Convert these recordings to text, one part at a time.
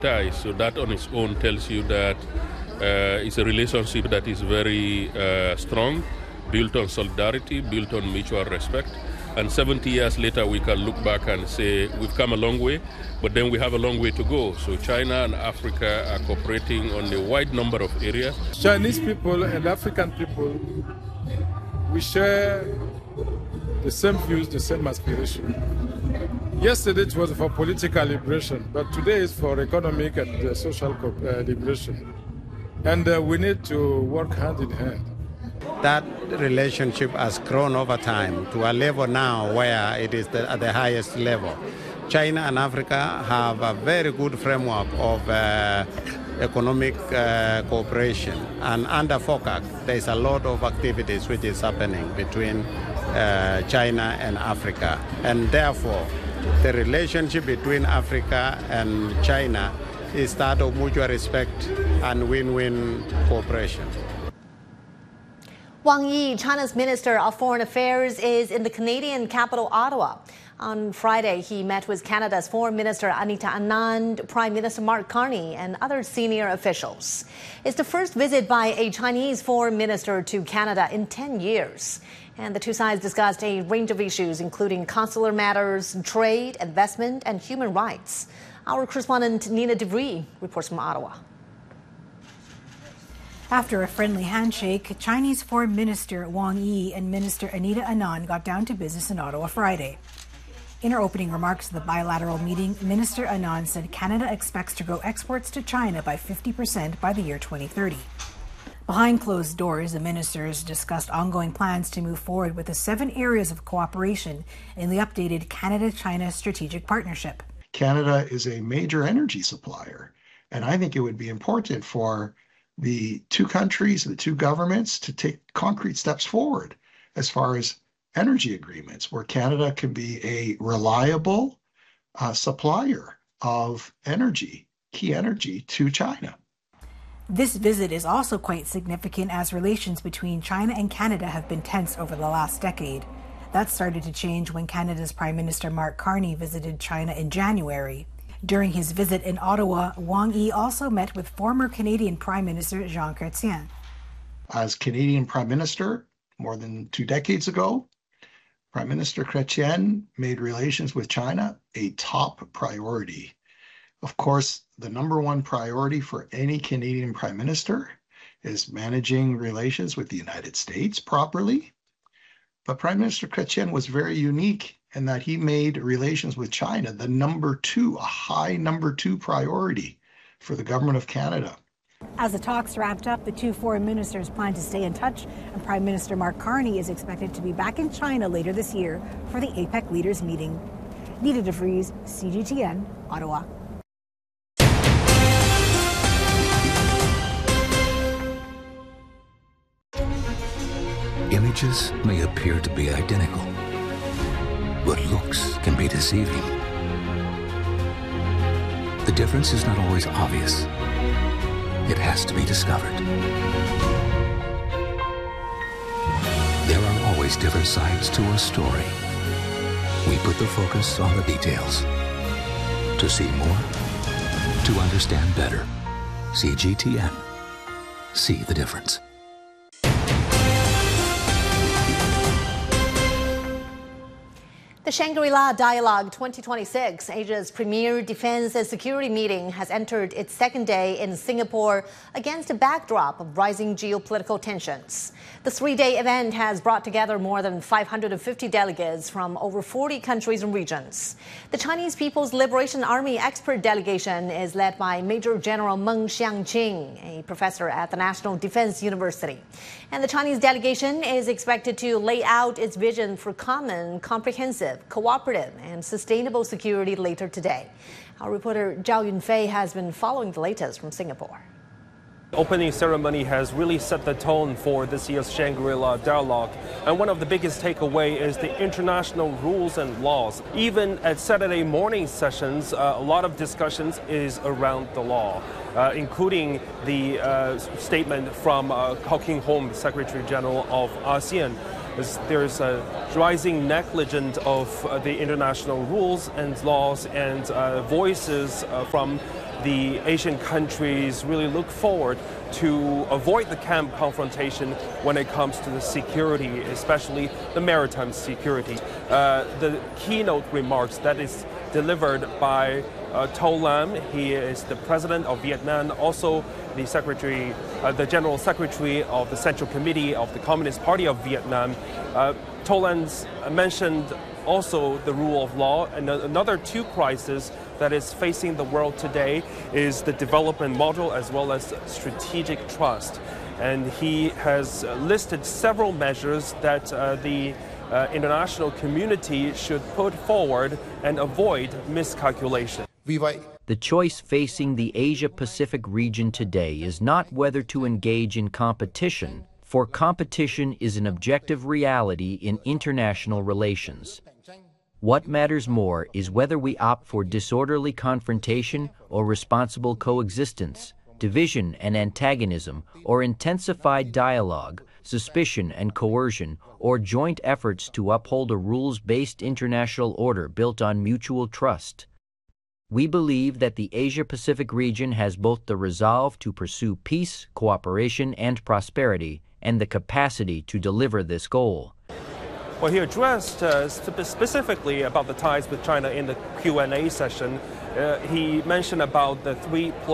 ties. So that on its own tells you that it's a relationship that is very strong, built on solidarity, built on mutual respect. And 70 years later, we can look back and say we've come a long way, but then we have a long way to go. So China and Africa are cooperating on a wide number of areas. Chinese people and African people, we share the same views, the same aspiration. Yesterday it was for political liberation, but today is for economic and social liberation. And we need to work hand in hand. That relationship has grown over time to a level now where it is at the highest level. China and Africa have a very good framework of economic cooperation. And under FOCAC, there's a lot of activities which is happening between China and Africa. And therefore, the relationship between Africa and China is that of mutual respect and win-win cooperation. Wang Yi, China's Minister of Foreign Affairs, is in the Canadian capital, Ottawa. On Friday, he met with Canada's Foreign Minister Anita Anand, Prime Minister Mark Carney, and other senior officials. It's the first visit by a Chinese foreign minister to Canada in 10 years. And the two sides discussed a range of issues, including consular matters, trade, investment, and human rights. Our correspondent Nina DeVries reports from Ottawa. After a friendly handshake, Chinese Foreign Minister Wang Yi and Minister Anita Anand got down to business in Ottawa Friday. In her opening remarks at the bilateral meeting, Minister Anand said Canada expects to grow exports to China by 50% by the year 2030. Behind closed doors, the ministers discussed ongoing plans to move forward with the 7 areas of cooperation in the updated Canada-China Strategic Partnership. Canada is a major energy supplier, and I think it would be important for the two countries, the two governments, to take concrete steps forward as far as energy agreements, where Canada can be a reliable supplier of energy, key energy, to China. This visit is also quite significant as relations between China and Canada have been tense over the last decade. That started to change when Canada's Prime Minister Mark Carney visited China in January. During his visit in Ottawa, Wang Yi also met with former Canadian Prime Minister Jean Chrétien. As Canadian Prime Minister more than 2 decades ago, Prime Minister Chrétien made relations with China a top priority. Of course, the #1 priority for any Canadian Prime Minister is managing relations with the United States properly. But Prime Minister Chrétien was very unique in that he made relations with China the #2, a high #2 priority for the government of Canada. As the talks wrapped up, the two foreign ministers plan to stay in touch, and Prime Minister Mark Carney is expected to be back in China later this year for the APEC leaders meeting. Nina DeVries, CGTN, Ottawa. Images may appear to be identical, but looks can be deceiving. The difference is not always obvious. It has to be discovered. There are always different sides to a story. We put the focus on the details. To see more, to understand better. CGTN. See the difference. The Shangri-La Dialogue 2026, Asia's premier defense and security meeting, has entered its second day in Singapore against a backdrop of rising geopolitical tensions. The 3-day event has brought together more than 550 delegates from over 40 countries and regions. The Chinese People's Liberation Army expert delegation is led by Major General Meng Xiangqing, a professor at the National Defense University. And the Chinese delegation is expected to lay out its vision for common, comprehensive, cooperative and sustainable security later today. Our reporter Zhao Yunfei has been following the latest from Singapore. The opening ceremony has really set the tone for this year's Shangri-La Dialogue. And one of the biggest takeaway is the international rules and laws. Even at Saturday morning sessions, a lot of discussions is around the law, including the statement from Kok King Hom, Secretary General of ASEAN. There's a rising negligence of the international rules and laws and voices from the Asian countries really look forward to avoid the camp confrontation when it comes to the security, especially the maritime security. The keynote remarks that is delivered by To Lam. He is the president of Vietnam, also the secretary, the general secretary of the Central Committee of the Communist Party of Vietnam. To Lam mentioned also the rule of law, and another two crises that is facing the world today is the development model as well as strategic trust. And he has listed several measures that the international community should put forward and avoid miscalculation. The choice facing the Asia-Pacific region today is not whether to engage in competition, for competition is an objective reality in international relations. What matters more is whether we opt for disorderly confrontation or responsible coexistence, division and antagonism, or intensified dialogue, suspicion and coercion, or joint efforts to uphold a rules-based international order built on mutual trust. We believe that the Asia-Pacific region has both the resolve to pursue peace, cooperation, and prosperity, and the capacity to deliver this goal. Well, he addressed specifically about the ties with China in the Q&A session. He mentioned about the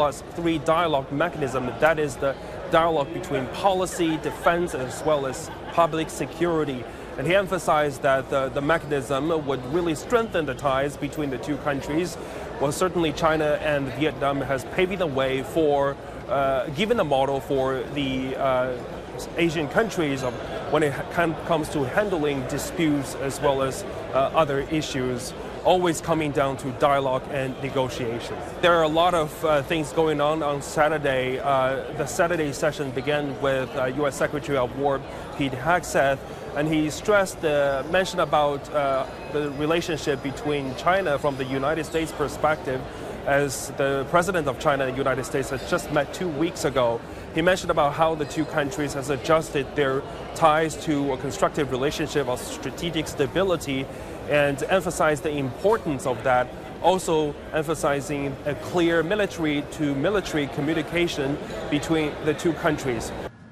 3+3 dialogue mechanism. That is the dialogue between policy, defense, as well as public security. And he emphasized that the mechanism would really strengthen the ties between the two countries. Well, certainly China and Vietnam has paved the way for, given the model for the Asian countries when it comes to handling disputes as well as other issues, always coming down to dialogue and negotiation. There are a lot of things going on Saturday. The Saturday session began with U.S. Secretary of War Pete Hegseth, and he stressed mentioned about the relationship between China from the United States perspective, as the president of China and the United States has just met 2 weeks ago. He mentioned about how the two countries has adjusted their ties to a constructive relationship of strategic stability and emphasized the importance of that, also emphasizing a clear military-to-military communication between the two countries.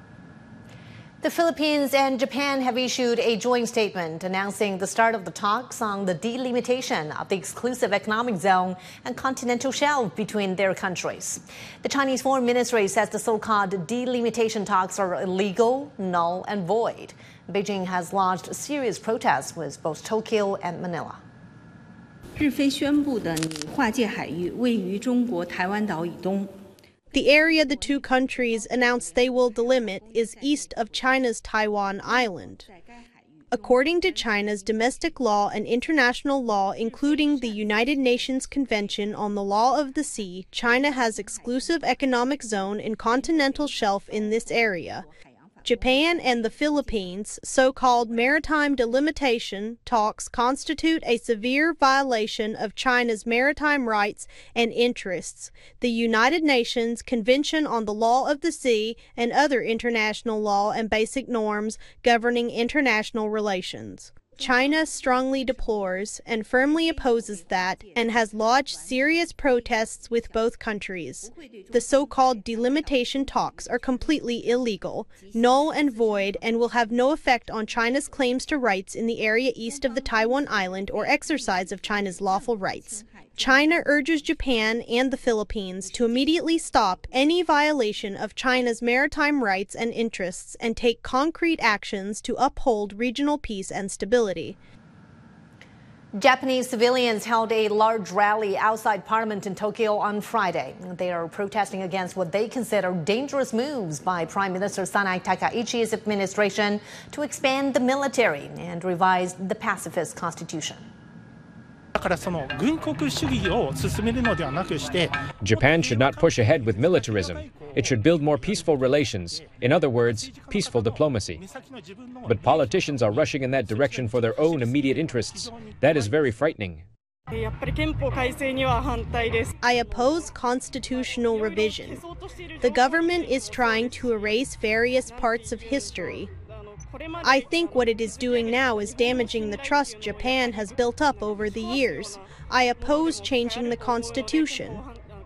The Philippines and Japan have issued a joint statement announcing the start of the talks on the delimitation of the exclusive economic zone and continental shelf between their countries. The Chinese Foreign Ministry says the so-called delimitation talks are illegal, null and void. Beijing has launched serious protests with both Tokyo and Manila. 日非宣布的拟划界海域位于中国台湾岛以东。 The area the two countries announced they will delimit is east of China's Taiwan Island. According to China's domestic law and international law, including the United Nations Convention on the Law of the Sea, China has exclusive economic zone and continental shelf in this area. Japan and the Philippines' so-called maritime delimitation talks constitute a severe violation of China's maritime rights and interests, the United Nations Convention on the Law of the Sea, and other international law and basic norms governing international relations. China strongly deplores and firmly opposes that and has lodged serious protests with both countries. The so-called delimitation talks are completely illegal, null and void, and will have no effect on China's claims to rights in the area east of the Taiwan Island or exercise of China's lawful rights. China urges Japan and the Philippines to immediately stop any violation of China's maritime rights and interests and take concrete actions to uphold regional peace and stability. Japanese civilians held a large rally outside Parliament in Tokyo on Friday. They are protesting against what they consider dangerous moves by Prime Minister Sanai Takaichi's administration to expand the military and revise the pacifist constitution. Japan should not push ahead with militarism. It should build more peaceful relations. In other words, peaceful diplomacy. But politicians are rushing in that direction for their own immediate interests. That is very frightening. I oppose constitutional revision. The government is trying to erase various parts of history. I think what it is doing now is damaging the trust Japan has built up over the years. I oppose changing the constitution.